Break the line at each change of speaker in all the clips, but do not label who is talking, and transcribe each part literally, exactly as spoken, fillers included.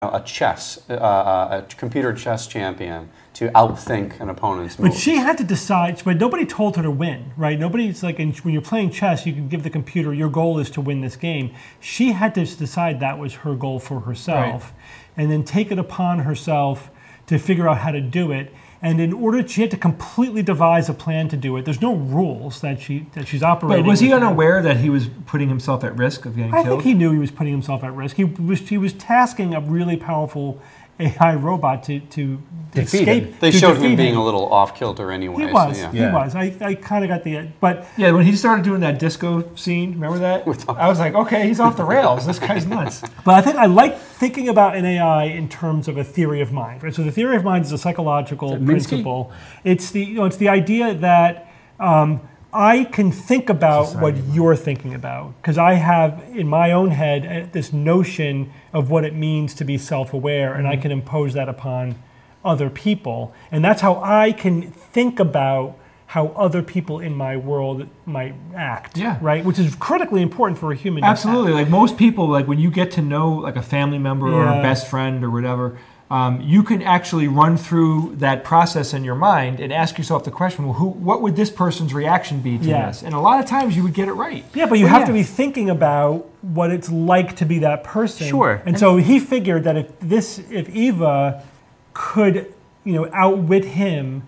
a chess, uh, a computer chess champion to outthink an opponent's moves.
But she had to decide, but nobody told her to win, right? Nobody's like, in, when you're playing chess, you can give the computer, your goal is to win this game. She had to decide that was her goal for herself, right. And then take it upon herself to figure out how to do it. And in order, she had to completely devise a plan to do it. There's no rules that she that she's operating.
But was he
with.
unaware that he was putting himself at risk of getting
I
killed?
think he knew he was putting himself at risk. He was he was tasking a really powerful A I robot to to
defeat
escape.
Him. They
to
showed him being
him.
a little off kilter anyway.
He was.
So, yeah.
He
yeah.
was. I, I kind of got the but
yeah. When he started doing that disco scene, remember that? I was like, okay, he's off the rails. This guy's nuts.
But I think I like thinking about an A I in terms of a theory of mind. Right. So the theory of mind is a psychological principle. It's the you know it's the idea that. Um, I can think about Society. what you're thinking about because I have in my own head this notion of what it means to be self-aware, mm-hmm. and I can impose that upon other people. And that's how I can think about how other people in my world might act,
yeah.
right? Which is critically important for a human.
Absolutely. Like most people, like when you get to know like a family member yeah. or a best friend or whatever, Um, you can actually run through that process in your mind and ask yourself the question, well, who, what would this person's reaction be to
yeah.
this? And a lot of times you would get it right.
Yeah, but you
well,
have
yeah.
to be thinking about what it's like to be that person.
Sure.
And, and so he figured that if this, if Eva could, you know, outwit him,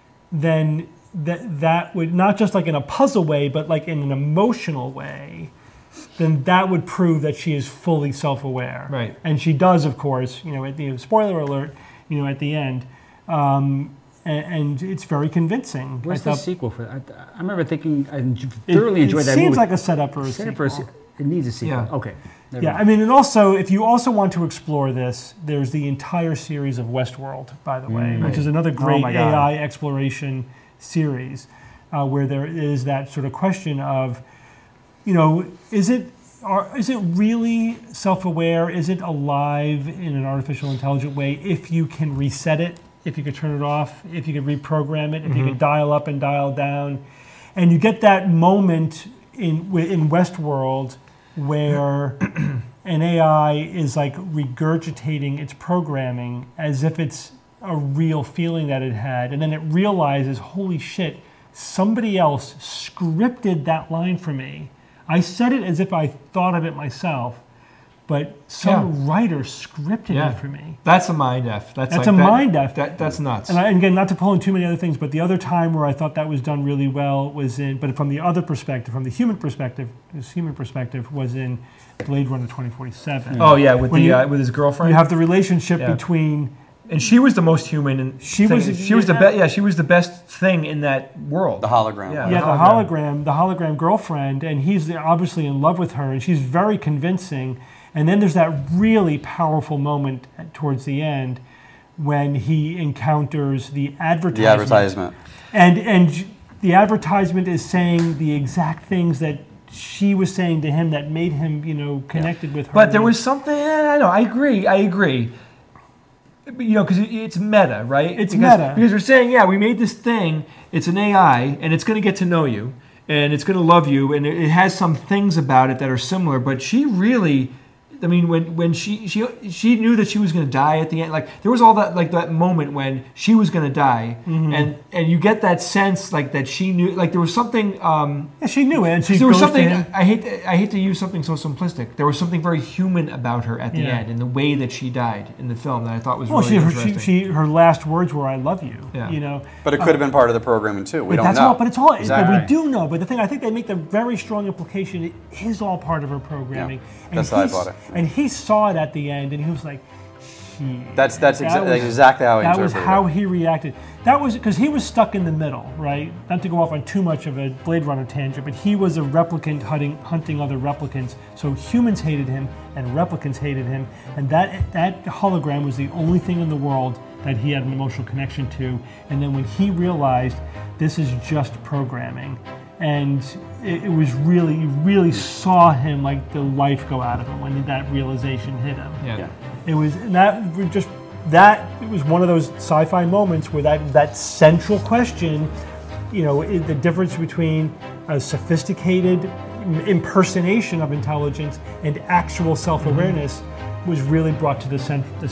then that that would, not just like in a puzzle way, but like in an emotional way, then that would prove that she is fully self-aware.
Right.
And she does, of course, you know, at the spoiler alert, you know, at the end. Um, and, and it's very convincing.
Where's
I
the
thought,
sequel for that? I, I remember thinking, I thoroughly
it,
enjoyed
it
that
seems
movie.
like a setup for a
Set
sequel.
up for a se- it needs a sequel.
Yeah.
Okay. Never
Yeah,
mind.
I mean, and also, if you also want to explore this, there's the entire series of Westworld, by the way,
Mm.
which is another great
my
A
God.
I exploration series, uh, where there is that sort of question of, you know, is it are, is it really self-aware? Is it alive in an artificial intelligent way if you can reset it, if you could turn it off, if you could reprogram it, if mm-hmm. you could dial up and dial down? And you get that moment in in Westworld where an A I is like regurgitating its programming as if it's a real feeling that it had, and then it realizes, holy shit, somebody else scripted that line for me. I said it as if I thought of it myself, but some
Yeah.
writer scripted
Yeah.
it for me.
That's a mind F. That's,
That's
like
a
that,
mind F.
That, that's nuts.
And, I, and again, not to pull in too many other things, but the other time where I thought that was done really well was in, but from the other perspective, from the human perspective, this human perspective was in Blade Runner twenty forty-seven.
Oh yeah, with
When
the
you-
uh, with his girlfriend.
You have the relationship
Yeah.
between.
and she was the most human. And
She
thing.
was-
She was the
yeah.
best. Yeah, she was the best thing in that world.
The hologram.
Yeah.
Yeah,
the
the
hologram.
hologram, the hologram girlfriend, and he's obviously in love with her, and she's very convincing. And then there's that really powerful moment towards the end when he encounters the advertisement.
The advertisement.
And and the advertisement is saying the exact things that she was saying to him that made him, you know, connected with her.
But there was something. I know. I agree. I agree. But, you know, because it's meta, right?
It's
because,
meta.
because we're saying, yeah, we made this thing. It's an A I, and it's going to get to know you, and it's going to love you, and it, it has some things about it that are similar. But she really, I mean, when when she she she knew that she was going to die at the end. Like there was all that like that moment when she was going to die,
Mm-hmm.
and and you get that sense like that she knew. Like there was something. Um,
Yeah, she knew it, and she
there was
goes
something.
to him.
I hate. I hate to use something so simplistic. There was something very human about her at the
Yeah.
end, in the way that she died in the film that I thought was
Well,
really
she, her,
interesting.
she, she her last words were "I love you."
Yeah.
You know,
But it could have been part of the programming too. We
but
don't
that's
know.
all. But it's all.
Exactly.
But we do know. But the thing I think they make the very strong implication it is all part of her programming.
Yeah,
And
that's how I
he's-
bought it.
And he saw it at the end, and he was like, "Shit."
That's that's
That
exa-
was-
exactly how I
That was
interpreted
how
it.
he reacted. That was because he was stuck in the middle, right? Not to go off on too much of a Blade Runner tangent, but he was a replicant hunting hunting other replicants. So humans hated him, and replicants hated him, and that that hologram was the only thing in the world that he had an emotional connection to. And then when he realized this is just programming, and it, it was really, you really saw him like the life go out of him when that realization hit him.
yeah.
Yeah.
It was and that was just that it was one of those sci-fi moments where that that central question, you know, i- the difference between a sophisticated impersonation of intelligence and actual self-awareness was really brought to the, cent- the